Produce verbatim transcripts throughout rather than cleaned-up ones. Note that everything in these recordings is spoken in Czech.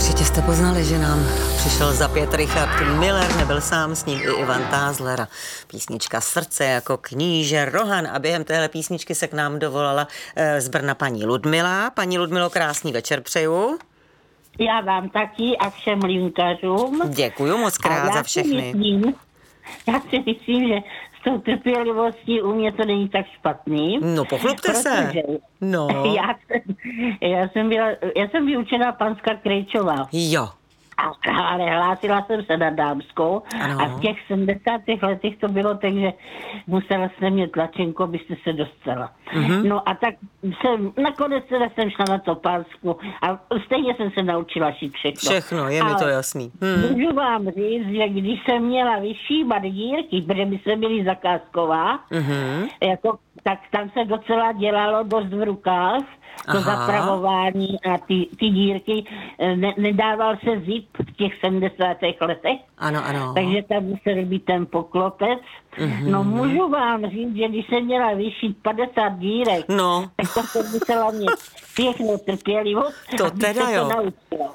Určitě jste poznali, že nám přišel za pět Richard Miller, nebyl sám, s ním i Ivan Tázler. Písnička Srdce jako kníže Rohan a během téhle písničky se k nám dovolala z Brna paní Ludmila. Paní Ludmilo, krásný večer přeju. Já vám taky a všem límkařům. Děkuju moc krát za všechny. Myslím, já si myslím, že s tou trpělivostí u mě to není tak špatný. No, pochlupte se. No. Já jsem, já jsem byla, já jsem vyučená panská Krejčová. Jo. Ale hlásila jsem se na dámskou ano. A v těch sedmdesátých letech to bylo, takže musela jsem mít tlačenku, abyste se dostala. Mm-hmm. No a tak jsem, nakonec teda jsem šla na to pánsku a stejně jsem se naučila šít všechno. Všechno, je mi to jasný. Hmm. Můžu vám říct, že když jsem měla vyšívat dírky, protože my jsme byli zakázková, mm-hmm. jako, tak tam se docela dělalo dost v rukách, to Aha. zapravování a ty, ty dírky, ne, nedával se zip v těch sedmdesátých letech. Ano, ano. Takže tam musel být ten poklopec. Mm-hmm. No můžu vám říct, že když jsem měla vyšít padesát dírek, no. tak to jsem musela mít pěknou trpělivost. To teda jo. To naučila.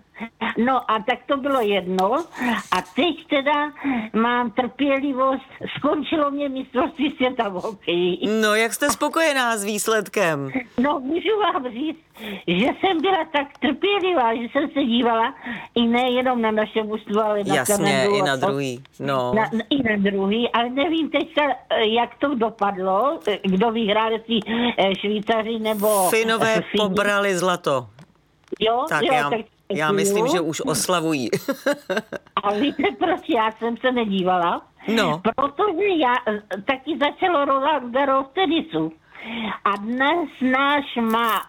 No a tak to bylo jedno a teď teda mám trpělivost, skončilo mě mistrovství světa v hokeji. No, jak jste spokojená s výsledkem? No, můžu vám říct, že jsem byla tak trpělivá, že jsem se dívala i nejenom na naše mužstvo, ale na Jasně, Kanadu. i na druhý, no. Na, I na druhý, ale nevím teďka, jak to dopadlo, kdo vyhrál, jestli Švýcaři nebo... Finové Fini. pobrali zlato. Jo, tak jo, já... tak Já myslím, že už oslavují. A víte, proč já jsem se nedívala? No. Protože já taky začalo Roland Garros v tenisu. A dnes náš má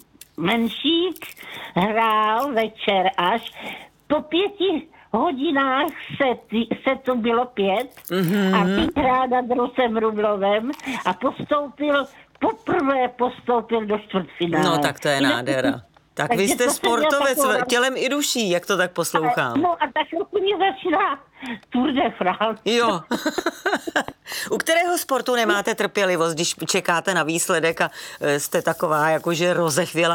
menšík hrál večer až po pěti hodinách se, se to bylo pět mm-hmm. a vyhrál nad Rusem Rublovem a postoupil, poprvé postoupil do čtvrtfinále. No tak to je nádhera. Tak takže vy jste sportovec taková... tělem i duší, jak to tak poslouchám. No a tak chvilku mě začíná Tour de France. Jo. U kterého sportu nemáte trpělivost, když čekáte na výsledek a jste taková jakože rozechvěla